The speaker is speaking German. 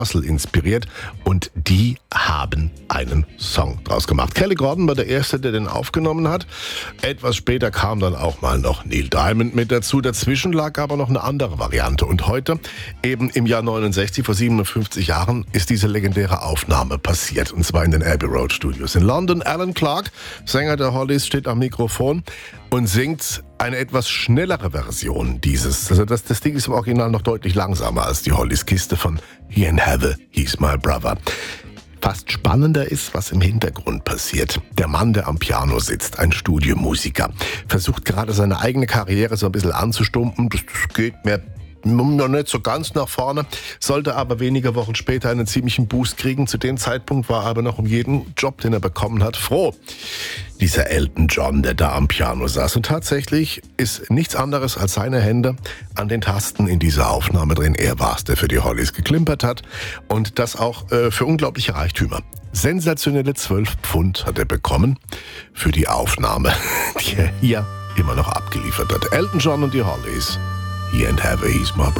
Russell inspiriert und die haben einen Song draus gemacht. Kelly Gordon war der Erste, der den aufgenommen hat. Etwas später kam dann auch mal noch Neil Diamond mit dazu. Dazwischen lag aber noch eine andere Variante. Und heute, eben im Jahr 69, vor 57 Jahren, ist diese legendäre Aufnahme passiert. Und zwar in den Abbey Road Studios in London. Alan Clark, Sänger der Hollies, steht am Mikrofon und singt eine etwas schnellere Version dieses. Also das Ding ist im Original noch deutlich langsamer als die Hollies Kiste von He in Heaven, He's My Brother. Fast spannender ist, was im Hintergrund passiert. Der Mann, der am Piano sitzt, ein Studiomusiker, versucht gerade seine eigene Karriere so ein bisschen anzustumpen. Das geht mir noch nicht so ganz nach vorne, sollte aber wenige Wochen später einen ziemlichen Boost kriegen. Zu dem Zeitpunkt war er aber noch um jeden Job, den er bekommen hat, froh. Dieser Elton John, der da am Piano saß. Und tatsächlich ist nichts anderes als seine Hände an den Tasten in dieser Aufnahme drin. Er war es, der für die Hollies geklimpert hat. Und das auch für unglaubliche Reichtümer. Sensationelle 12 Pfund hat er bekommen für die Aufnahme, die er hier immer noch abgeliefert hat. Elton John und die Hollies. He in Heaven, He's My Brother.